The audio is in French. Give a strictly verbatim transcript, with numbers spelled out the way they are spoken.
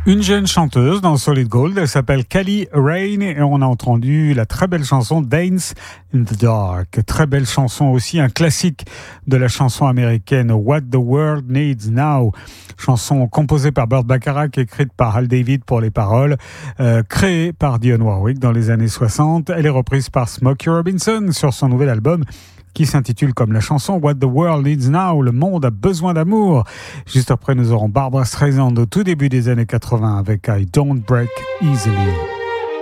Une jeune chanteuse dans Solid Gold, elle s'appelle Kelly Rain et on a entendu la très belle chanson Dance in the Dark. Très belle chanson aussi, un classique de la chanson américaine What the World Needs Now. Chanson composée par Burt Bacharach, écrite par Hal David pour les paroles, euh, créée par Dionne Warwick dans les années soixante. Elle est reprise par Smokey Robinson sur son nouvel album qui s'intitule comme la chanson What the World Needs Now, le monde a besoin d'amour. Juste après, nous aurons Barbra Streisand au tout début des années quatre-vingts avec I Don't Break Easily.